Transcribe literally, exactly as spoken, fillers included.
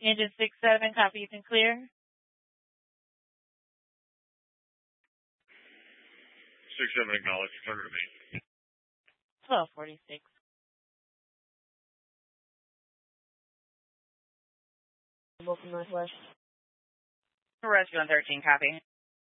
Engine six seven, copy, you can clear. six seven, acknowledge. Return to me. twelve forty-six. From Northwest. Rescue one thirteen, copy.